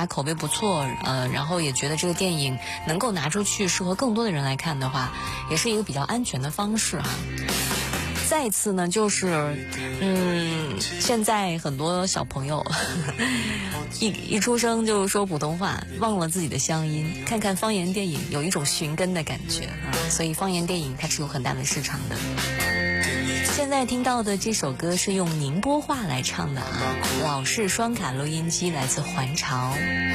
家口碑不错，然后也觉得这个电影能够拿出去适合更多的人来看的话，也是一个比较安全的方式哈。再次呢，就是现在很多小朋友一出生就说普通话，忘了自己的乡音，看看方言电影有一种寻根的感觉啊，所以方言电影它是有很大的市场的。现在听到的这首歌是用宁波话来唱的啊，老式双卡录音机，来自环潮。